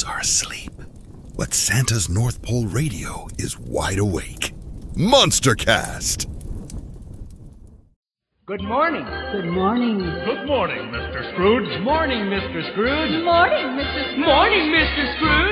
elves are asleep, but Santa's North Pole radio is wide awake. Monstercast! Good morning. Good morning. Good morning, Mr. Scrooge. Morning, Mr. Scrooge. Morning, Mr. Scrooge. Morning, Mr. Scrooge.